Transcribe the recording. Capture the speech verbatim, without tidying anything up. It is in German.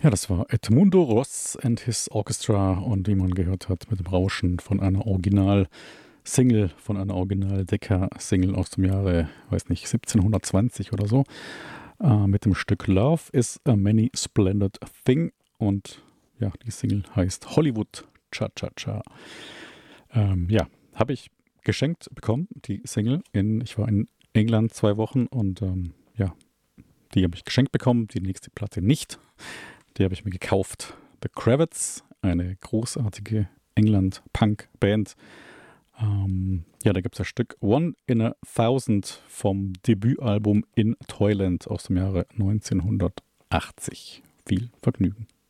Ja, das war Edmundo Ross and His Orchestra und wie man gehört hat, mit dem Rauschen von einer Original-Single, von einer Original-Decca-Single aus dem Jahre, weiß nicht, siebzehnhundertzwanzig oder so, äh, mit dem Stück Love is a Many Splendid Thing und ja, die Single heißt Hollywood Cha-Cha-Cha. Ähm, ja, habe ich geschenkt bekommen, die Single. In, ich war in England zwei Wochen und ähm, ja, die habe ich geschenkt bekommen, die nächste Platte nicht. Die habe ich mir gekauft. The Kravets, eine großartige England-Punk-Band. Ähm, ja, da gibt es das Stück One in a Thousand vom Debütalbum In Toyland aus dem Jahre neunzehnhundertachtzig. Viel Vergnügen.